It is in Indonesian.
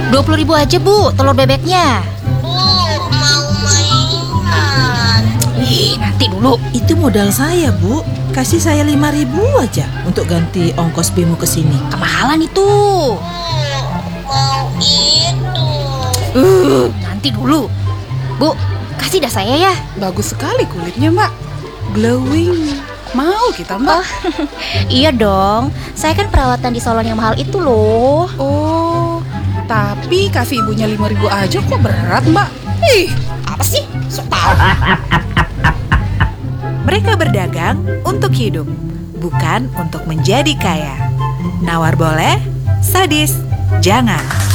20.000 aja Bu, telur bebeknya. Bu, mau mainan. Ih, nanti dulu. Itu modal saya, Bu. Kasih saya 5.000 aja untuk ganti ongkos Bimo ke sini. Kemahalan itu. Bu, mau itu. Nanti dulu. Bu, kasih dah saya ya. Bagus sekali kulitnya, Mbak. Glowing. Mau kita, Mbak? Iya dong, saya kan perawatan di salon yang mahal itu loh. Oh, tapi kasih ibunya 5.000 aja kok berat, Mbak? Ih, Apa sih? Sok tahu. Mereka berdagang untuk hidup, bukan untuk menjadi kaya. Nawar boleh, sadis jangan.